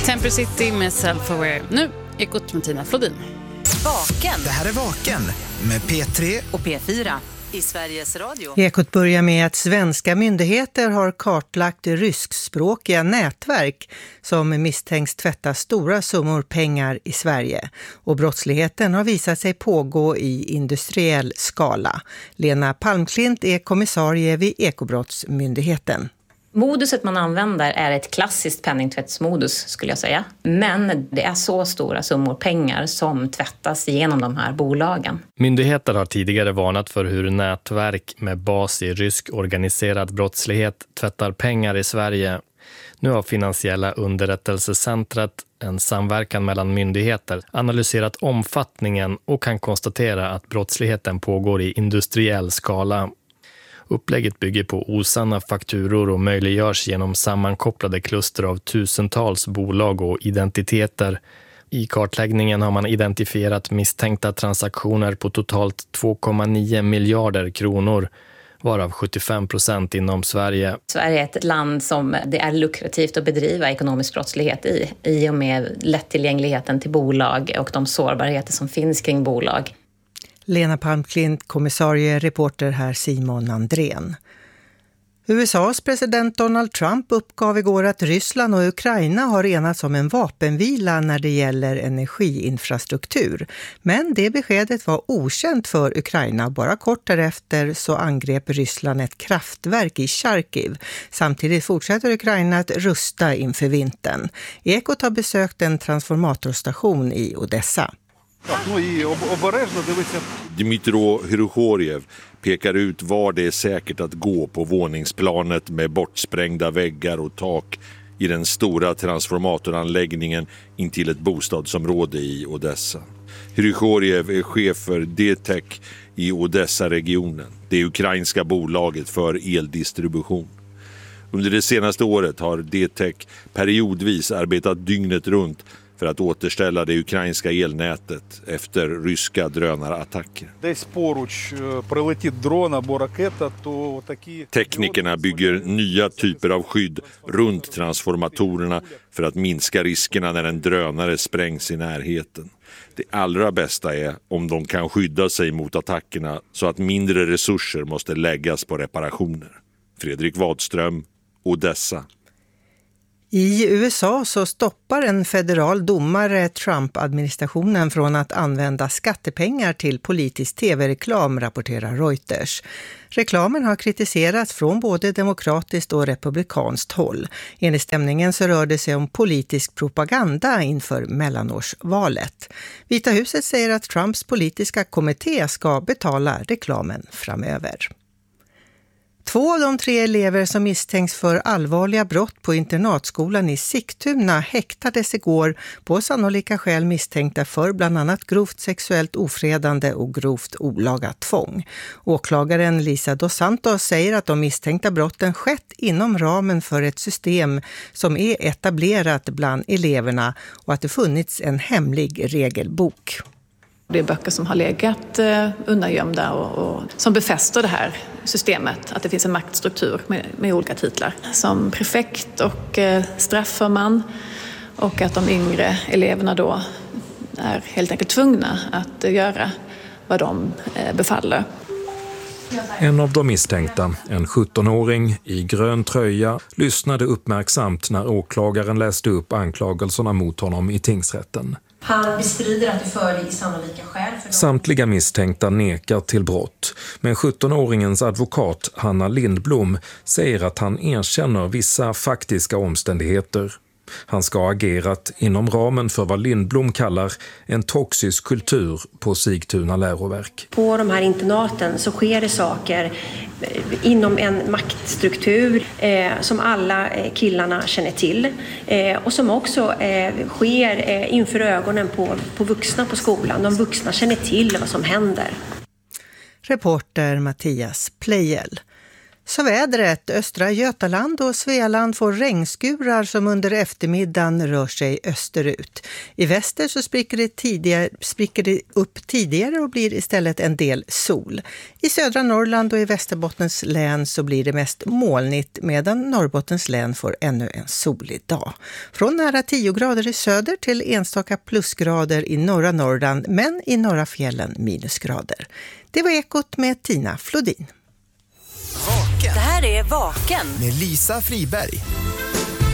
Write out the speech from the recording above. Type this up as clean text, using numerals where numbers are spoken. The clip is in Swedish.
Temper City med Self-Aware. Nu Ekot med Tina Flodin. Vaken. Det här är Vaken med P3 och P4 i Sveriges Radio. Ekot börjar med att svenska myndigheter har kartlagt ryskspråkiga nätverk som misstänks tvätta stora summor pengar i Sverige. Och brottsligheten har visat sig pågå i industriell skala. Lena Palmklint är kommissarie vid Ekobrottsmyndigheten. Moduset man använder är ett klassiskt penningtvättsmodus skulle jag säga. Men det är så stora summor pengar som tvättas genom de här bolagen. Myndigheter har tidigare varnat för hur nätverk med bas i rysk organiserad brottslighet tvättar pengar i Sverige. Nu har Finansiella underrättelsecentret, en samverkan mellan myndigheter, analyserat omfattningen och kan konstatera att brottsligheten pågår i industriell skala. Upplägget bygger på osanna fakturor och möjliggörs genom sammankopplade kluster av tusentals bolag och identiteter. I kartläggningen har man identifierat misstänkta transaktioner på totalt 2,9 miljarder kronor, varav 75% inom Sverige. Sverige är ett land som det är lukrativt att bedriva ekonomisk brottslighet i och med lättillgängligheten till bolag och de sårbarheter som finns kring bolag. Lena Palmklint, kommissarie, reporter här Simon Andrén. USAs president Donald Trump uppgav igår att Ryssland och Ukraina har enats om en vapenvila när det gäller energiinfrastruktur. Men det beskedet var okänt för Ukraina. Bara kort därefter så angrep Ryssland ett kraftverk i Charkiv. Samtidigt fortsätter Ukraina att rusta inför vintern. Ekot har besökt en transformatorstation i Odessa. Dmytro Hrykhorev pekar ut var det är säkert att gå på våningsplanet med bortsprängda väggar och tak i den stora transformatoranläggningen intill ett bostadsområde i Odessa. Hrykhorev är chef för DTEC i Odessa-regionen, det ukrainska bolaget för eldistribution. Under det senaste året har DTEC periodvis arbetat dygnet runt för att återställa det ukrainska elnätet efter ryska drönarattacker. Teknikerna bygger nya typer av skydd runt transformatorerna för att minska riskerna när en drönare sprängs i närheten. Det allra bästa är om de kan skydda sig mot attackerna så att mindre resurser måste läggas på reparationer. Fredrik Wadström, Odessa. I USA så stoppar en federal domare Trump-administrationen från att använda skattepengar till politisk tv-reklam, rapporterar Reuters. Reklamen har kritiserats från både demokratiskt och republikanskt håll. Enligt stämningen så rör det sig om politisk propaganda inför mellanårsvalet. Vita huset säger att Trumps politiska kommitté ska betala reklamen framöver. 2 av de 3 elever som misstänks för allvarliga brott på internatskolan i Sigtuna häktades igår på sannolika skäl misstänkta för bland annat grovt sexuellt ofredande och grovt olaga tvång. Åklagaren Lisa dos Santos säger att de misstänkta brotten skett inom ramen för ett system som är etablerat bland eleverna och att det funnits en hemlig regelbok. Det är böcker som har legat undangömda och som befäster det här systemet, att det finns en maktstruktur med olika titlar. Som prefekt och strafförman, och att de yngre eleverna då är helt enkelt tvungna att göra vad de befaller. En av de misstänkta, en 17-åring i grön tröja, lyssnade uppmärksamt när åklagaren läste upp anklagelserna mot honom i tingsrätten. Han bestrider att det föreligger sannolika skäl för dem. Samtliga misstänkta nekar till brott, men 17-åringens advokat Hanna Lindblom säger att han erkänner vissa faktiska omständigheter. Han ska ha agerat inom ramen för vad Lindblom kallar en toxisk kultur på Sigtuna läroverk. På de här internaten så sker det saker inom en maktstruktur som alla killarna känner till och som också sker inför ögonen på vuxna på skolan. De vuxna känner till vad som händer. Reporter Mattias Plejel. Så vädret, östra Götaland och Svealand får regnskurar som under eftermiddagen rör sig österut. I väster så spricker det upp tidigare och blir istället en del sol. I södra Norrland och i Västerbottens län så blir det mest molnigt medan Norrbottens län får ännu en solig dag. Från nära 10 grader i söder till enstaka plusgrader i norra Norrland men i norra fjällen minusgrader. Det var Ekot med Tina Flodin. Vaken Det här är Vaken med Lisa Friberg.